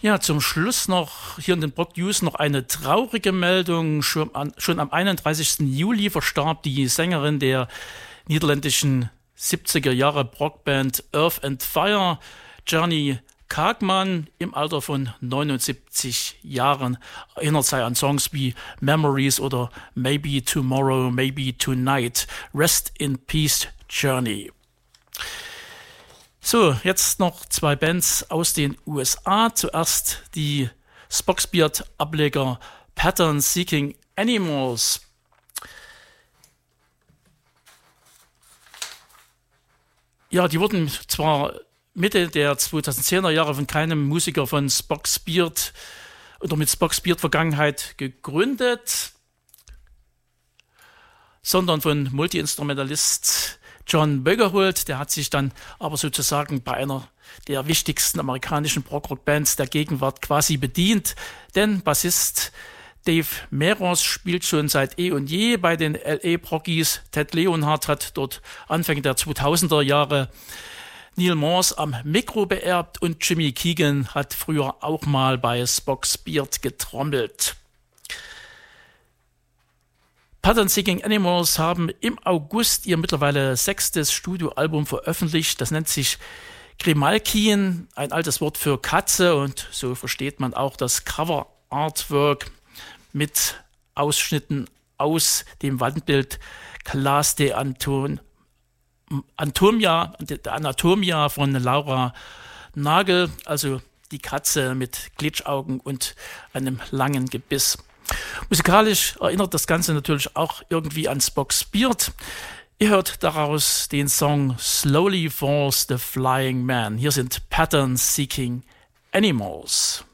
Ja, zum Schluss noch hier in den Prog News noch eine traurige Meldung. Schon am 31. Juli verstarb die Sängerin der niederländischen 70er Jahre Prog-Band Earth and Fire, Jani Kaagman, im Alter von 79 Jahren. Erinnert sei an Songs wie Memories oder Maybe Tomorrow, Maybe Tonight. Rest in Peace, Journey. So, jetzt noch zwei Bands aus den USA. Zuerst die Spock's Beard-Ableger Pattern Seeking Animals. Ja, die wurden zwar Mitte der 2010er Jahre von keinem Musiker von Spock's Beard oder mit Spock's Beard Vergangenheit gegründet, sondern von Multi-Instrumentalist John Bogerholt. Der hat sich dann aber sozusagen bei einer der wichtigsten amerikanischen Prog-Rock-Bands der Gegenwart quasi bedient, denn Bassist Dave Meros spielt schon seit eh und je bei den LA Proggies. Ted Leonhardt hat dort Anfang der 2000er Jahre Neil Morse am Mikro beerbt und Jimmy Keegan hat früher auch mal bei Spock's Beard getrommelt. Pattern Seeking Animals haben im August ihr mittlerweile 6. Studioalbum veröffentlicht. Das nennt sich Grimalkin, ein altes Wort für Katze, und so versteht man auch das Cover-Artwork mit Ausschnitten aus dem Wandbild Classe de Anatomia von Laura Nagel, also die Katze mit Glitschaugen und einem langen Gebiss. Musikalisch erinnert das Ganze natürlich auch irgendwie an Spock's Beard. Ihr hört daraus den Song Slowly Falls the Flying Man. Hier sind Pattern Seeking Animals.